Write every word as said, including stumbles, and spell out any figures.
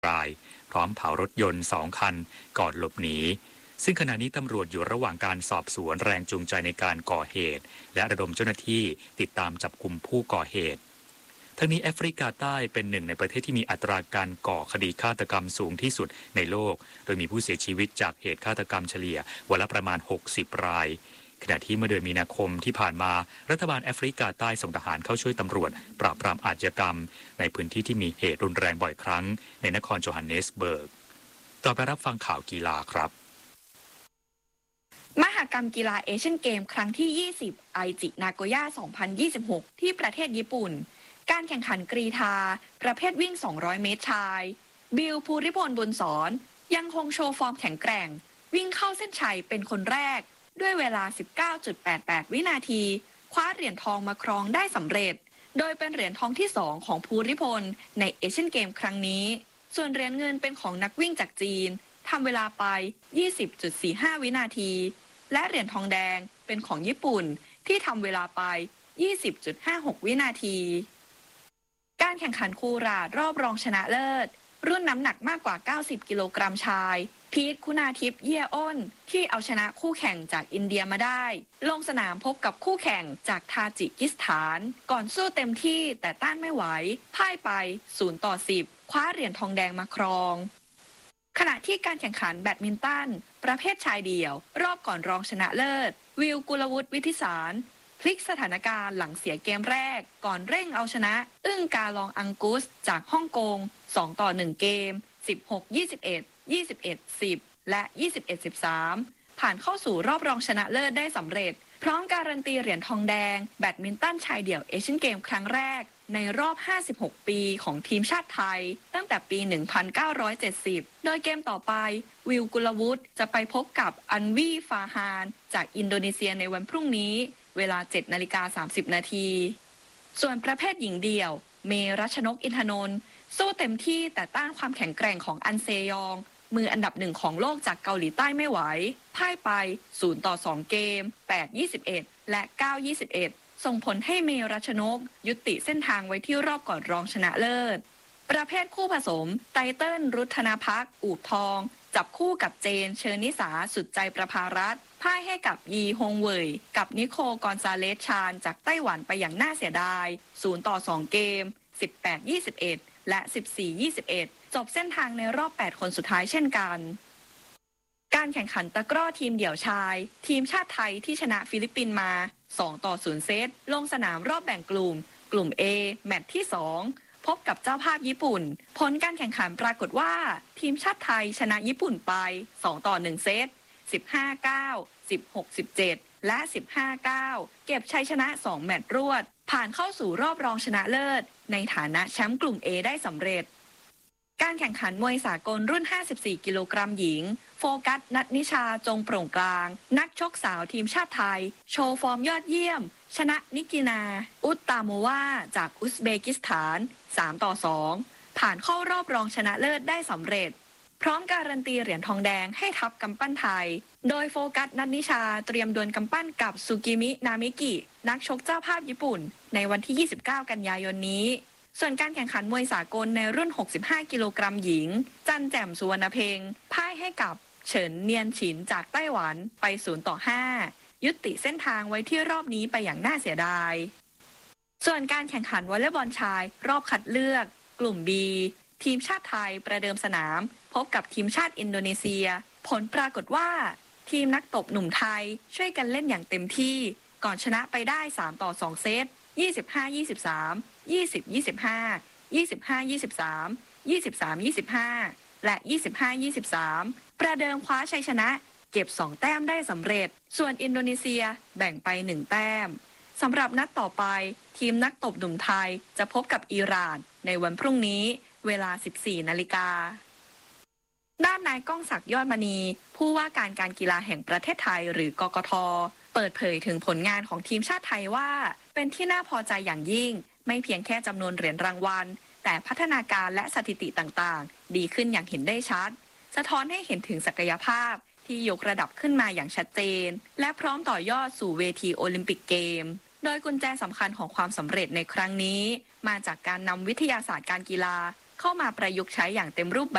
รายพร้อมเผารถยนต์สองคันก่อนหลบหนีซึ่งขณะนี้ตำรวจอยู่ระหว่างการสอบสวนแรงจูงใจในการก่อเหตุและระดมเจ้าหน้าที่ติดตามจับกุมผู้ก่อเหตุทั้งนี้แอฟริกาใต้เป็นหนึ่งในประเทศที่มีอัตราการก่อคดีฆาตกรรมสูงที่สุดในโลกโดยมีผู้เสียชีวิตจากเหตุฆาตกรรมเฉลี่ยวันละประมาณหกสิบรายขณะที่เมื่อเดือนมีนาคมที่ผ่านมารัฐบาลแอฟริกาใต้ส่งทหารเข้าช่วยตำรวจปราบปรามอาชญากรรมในพื้นที่ที่มีเหตุรุนแรงบ่อยครั้งในนครโจฮันเนสเบิร์กต่อไปรับฟังข่าวกีฬาครับมหกรรมกีฬาเอเชียนเกมครั้งที่ยี่สิบไอจินาโกย่าสองพันยี่สิบหกที่ประเทศญี่ปุ่นการแข่งขันกรีฑาประเภทวิ่งสองร้อยเมตรชายบิลภูริพลบุญสอนยังคงโชว์ฟอร์มแข็งแกร่งวิ่งเข้าเส้นชัยเป็นคนแรกด้วยเวลา สิบเก้าจุดแปดแปด วินาทีคว้าเหรียญทองมาครองได้สำเร็จโดยเป็นเหรียญทองที่สองของภูริพลในเอเชียนเกมครั้งนี้ส่วนเหรียญเงินเป็นของนักวิ่งจากจีนทำเวลาไป ยี่สิบจุดสี่ห้า วินาทีและเหรียญทองแดงเป็นของญี่ปุ่นที่ทำเวลาไป ยี่สิบจุดห้าหก วินาทีการแข่งขันคูราดรอบรองชนะเลิศรุ่นน้ำหนักมากกว่าเก้าสิบกิโลกรัมชายพีทคุณาทิพย์เยี่ยอ้นที่เอาชนะคู่แข่งจากอินเดียมาได้ลงสนามพบกับคู่แข่งจากทาจิกิสถานก่อนสู้เต็มที่แต่ต้านไม่ไหวพ่ายไปศูนย์ต่อสิบคว้าเหรียญทองแดงมาครองขณะที่การแข่งขันแบดมินตันประเภทชายเดี่ยวรอบก่อนรองชนะเลิศวิวกุลวุฒิวิทิสารพลิกสถานการณ์หลังเสียเกมแรกก่อนเร่งเอาชนะอึ้งกาลองอังกุสจากฮ่องกงสองต่อหนึ่งเกม สิบหก ยี่สิบเอ็ด ยี่สิบเอ็ด สิบ และ ยี่สิบเอ็ด สิบสาม ผ่านเข้าสู่รอบรองชนะเลิศได้สำเร็จพร้อมการันตีเหรียญทองแดงแบดมินตันชายเดี่ยวเอเชียนเกมครั้งแรกในรอบห้าสิบหกปีของทีมชาติไทยตั้งแต่ปี หนึ่งพันเก้าร้อยเจ็ดสิบ โดยเกมต่อไปวิวกุลวุฒิจะไปพบกับอันวีฟาฮานจากอินโดนีเซียในวันพรุ่งนี้เวลา เจ็ดนาฬิกาสามสิบ นาทีส่วนประเภทหญิงเดี่ยวเมรัชนกอินทนนท์สู้เต็มที่แต่ต้านความแข็งแกร่งของอันเซยองมืออันดับหนึ่งของโลกจากเกาหลีใต้ไม่ไหวพ่ายไปศูนย์ต่อสองเกม แปด ยี่สิบเอ็ด และ เก้า ยี่สิบเอ็ด ส่งผลให้เมรัชนกยุติเส้นทางไว้ที่รอบก่อนรองชนะเลิศประเภทคู่ผสมไตเติ้ลรุทธนาภักอูบทองจับคู่กับเจนเชอร์นิสาสุดใจประภารัตน์พ่ายให้กับยีฮงเว่ยกับนิโคลกอนซาเลสชานจากไต้หวันไปอย่างน่าเสียดายศูนย์ต่อสองเกม สิบแปด ยี่สิบเอ็ด และ สิบสี่ ยี่สิบเอ็ด จบเส้นทางในรอบแปดคนสุดท้ายเช่นกันการแข่งขันตะกร้อทีมเดี่ยวชายทีมชาติไทยที่ชนะฟิลิปปินส์มาสองต่อศูนย์เซตลงสนามรอบแบ่งกลุ่มกลุ่ม A แมตช์ที่สองพบกับเจ้าภาพญี่ปุ่นผลการแข่งขันปรากฏว่าทีมชาติไทยชนะญี่ปุ่นไปสองต่อหนึ่งเซต สิบห้า เก้า สิบหก สิบเจ็ด และ สิบห้า เก้า เก็บชัยชนะสองแมตช์รวดผ่านเข้าสู่รอบรองชนะเลิศในฐานะแชมป์กลุ่ม A ได้สำเร็จการแข่งขันมวยสากลรุ่นห้าสิบสี่กิโลกรัมหญิงโฟกัสนัทนิชาจงโปร่งกลางนักชกสาวทีมชาติไทยโชว์ฟอร์มยอดเยี่ยมชนะนิกินาอุตตาโมวาจากอุซเบกิสถานสามต่อสองผ่านเข้ารอบรองชนะเลิศได้สำเร็จพร้อมการันตีเหรียญทองแดงให้ทัพกำปั้นไทยโดยโฟกัสนัทนิชาเตรียมดวลกำปั้นกับซูกิมินามิกินักชกเจ้าภาพญี่ปุ่นในวันที่ยี่สิบเก้ากันยายนนี้ส่วนการแข่งขันมวยสากลในรุ่นหกสิบห้ากิโลกรัมหญิงจันแจ่มสุวรรณเพ็งพ่ายให้กับเฉินเนียนฉินจากไต้หวันไปศูนย์ต่อห้ายุติเส้นทางไว้ที่รอบนี้ไปอย่างน่าเสียดายส่วนการแข่งขันวอลเลย์บอลชายรอบคัดเลือกกลุ่ม B ทีมชาติไทยประเดิมสนามพบกับทีมชาติอินโดนีเซียผลปรากฏว่าทีมนักตบหนุ่มไทยช่วยกันเล่นอย่างเต็มที่ก่อนชนะไปได้สามต่อสองเซต ยี่สิบห้า ยี่สิบสาม ยี่สิบ ยี่สิบห้า ยี่สิบห้า ยี่สิบสาม ยี่สิบสาม ยี่สิบห้า และ ยี่สิบห้า ยี่สิบสาม ประเดิมคว้าชัยชนะเก็บสองแต้มได้สำเร็จส่วนอินโดนีเซียแบ่งไปหนึ่งแต้มสำหรับนัดต่อไปทีมนักตบหนุ่มไทยจะพบกับอิหร่านในวันพรุ่งนี้เวลา สิบสี่ นาฬิกาด้านนายก้องศักดิ์ยอดมณีผู้ว่าการการกีฬาแห่งประเทศไทยหรือกกท.เปิดเผยถึงผลงานของทีมชาติไทยว่าเป็นที่น่าพอใจอย่างยิ่งไม่เพียงแค่จำนวนเหรียญรางวัลแต่พัฒนาการและสถิติต่างๆดีขึ้นอย่างเห็นได้ชัดสะท้อนให้เห็นถึงศักยภาพที่ยกระดับขึ้นมาอย่างชัดเจนและพร้อมต่อยอดสู่เวทีโอลิมปิกเกมโดยกุญแจสำคัญของความสำเร็จในครั้งนี้มาจากการนำวิทยาศาสตร์การกีฬาเข้ามาประยุกต์ใช้อย่างเต็มรูปแบบ